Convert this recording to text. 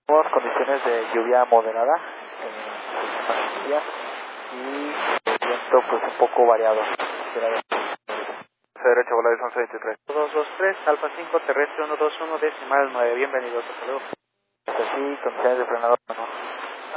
Tenemos condiciones de lluvia moderada en días y viento pues un poco variado. Derecho, volador 1123. 223, Alfa 5, terrestre 121, decimal 9. Bienvenidos, hasta luego. Hasta aquí, condiciones de frenado.